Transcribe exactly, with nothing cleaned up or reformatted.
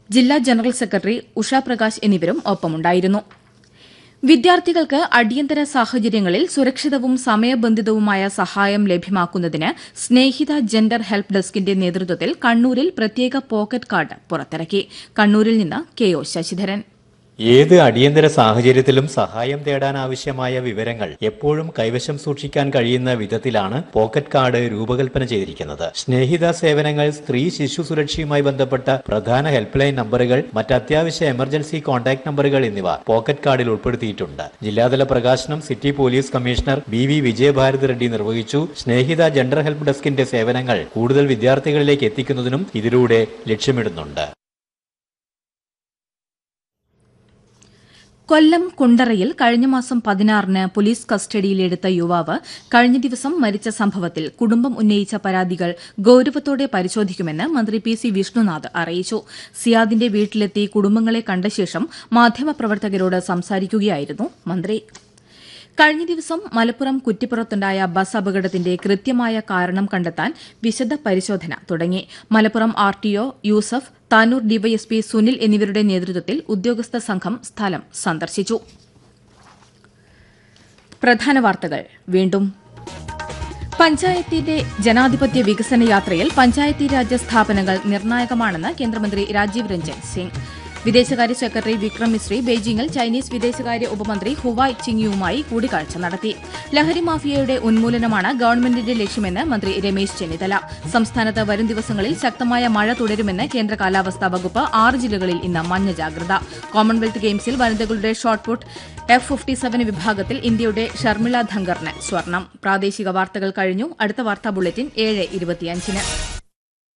ജില്ലാ general secretary Usha Prakash എന്നിവരും ഒപ്പമുണ്ടായിരുന്നു. വിദ്യാർത്ഥികൾക്ക് അടിയന്തര സാഹചര്യങ്ങളിൽ സുരക്ഷിതവും സമയബന്ധിതവുമായ സഹായം ലഭ്യമാക്കുന്നതിന് സ്നേഹിത ജെൻഡർ ഹെൽപ്പ് ഡെസ്കിന്റെ നേതൃത്വത്തിൽ കണ്ണൂരിൽ പ്രത്യേക പോക്കറ്റ് കാർഡ് പുറത്തിറക്കി. കണ്ണൂരിൽ നിന്ന് കെ ഒ ശശിധരൻ. ഏത് അടിയന്തര സാഹചര്യത്തിലും സഹായം തേടാനാവശ്യമായ വിവരങ്ങൾ എപ്പോഴും കൈവശം സൂക്ഷിക്കാൻ കഴിയുന്ന വിധത്തിലാണ് പോക്കറ്റ് കാർഡ് രൂപകൽപ്പന ചെയ്തിരിക്കുന്നത്. സ്നേഹിത സേവനങ്ങൾ, സ്ത്രീ ശിശു സുരക്ഷയുമായി ബന്ധപ്പെട്ട പ്രധാന ഹെൽപ്പ് ലൈൻ നമ്പറുകൾ, മറ്റ് അത്യാവശ്യ എമർജൻസി കോൺടാക്ട് നമ്പറുകൾ എന്നിവ പോക്കറ്റ് കാർഡിൽ ഉൾപ്പെടുത്തിയിട്ടുണ്ട്. ജില്ലാതല പ്രകാശനം city police commissioner B V Vijaya Bharathi Reddy നിർവഹിച്ചു. സ്നേഹിത ജെൻഡർ ഹെൽപ്പ് ഡെസ്കിന്റെ സേവനങ്ങൾ കൂടുതൽ വിദ്യാർത്ഥികളിലേക്ക് എത്തിക്കുന്നതിനും ഇതിലൂടെ ലക്ഷ്യമിടുന്നുണ്ട്. കൊല്ലം കുണ്ടറയിൽ കഴിഞ്ഞ മാസം പതിനാറിന് പോലീസ് കസ്റ്റഡിയിലെടുത്ത യുവാവ് കഴിഞ്ഞ ദിവസം മരിച്ച സംഭവത്തിൽ കുടുംബം ഉന്നയിച്ച പരാതികൾ ഗൌരവത്തോടെ പരിശോധിക്കുമെന്ന് മന്ത്രി പി സി വിഷ്ണുനാഥ് അറിയിച്ചു. സിയാദിന്റെ വീട്ടിലെത്തി കുടുംബങ്ങളെ കണ്ട ശേഷം മാധ്യമപ്രവർത്തകരോട് സംസാരിക്കുകയായിരുന്നു മന്ത്രി. കഴിഞ്ഞ ദിവസം മലപ്പുറം കുറ്റിപ്പുറത്തുണ്ടായ ബസ് അപകടത്തിന്റെ കൃത്യമായ കാരണം കണ്ടെത്താൻ വിശദ പരിശോധന തുടങ്ങി. Malappuram R T O Yusuf, Tanur DYSP Sunil എന്നിവരുടെ നേതൃത്വത്തിൽ ഉദ്യോഗസ്ഥ സംഘം സ്ഥലം സന്ദർശിച്ചു. പ്രധാന വാർത്തകൾ വീണ്ടും. പഞ്ചായത്തിന്റെ ജനാധിപത്യ വികസന യാത്രയിൽ പഞ്ചായത്തി രാജ് സ്ഥാപനങ്ങൾ നിർണായകമാണെന്ന് കേന്ദ്രമന്ത്രി രാജീവ് രഞ്ജൻ സിംഗ്. വിദേശകാര്യ സെക്രട്ടറി വിക്രം മിശ്രി ബെയ്ജിംഗിൽ ചൈനീസ് വിദേശകാര്യ ഉപമന്ത്രി ഹുവായ് ചിങ്യുവുമായി കൂടിക്കാഴ്ച നടത്തി. ലഹരി മാഫിയയുടെ ഉന്മൂലനമാണ് ഗവൺമെന്റിന്റെ ലക്ഷ്യമെന്ന് മന്ത്രി രമേശ് ചെന്നിത്തല. സംസ്ഥാനത്ത് വരും ദിവസങ്ങളിൽ ശക്തമായ മഴ തുടരുമെന്ന് കേന്ദ്ര കാലാവസ്ഥാ വകുപ്പ്. ആറ് ജില്ലകളിൽ ഇന്ന് മഞ്ഞ ജാഗ്രത. കോമൺവെൽത്ത് ഗെയിംസിൽ വനിതകളുടെ ഷോട്ട്പുട്ട് എഫ് ഫിഫ്റ്റി സെവൻ വിഭാഗത്തിൽ ഇന്ത്യയുടെ ഷർമിള ധങ്കറിന് സ്വർണം. പ്രാദേശിക വാർത്തകൾ കഴിഞ്ഞു. അടുത്ത വാർത്താ ബുള്ളറ്റിൻ ഏഴ് ഇരുപത്തിയഞ്ചിന്.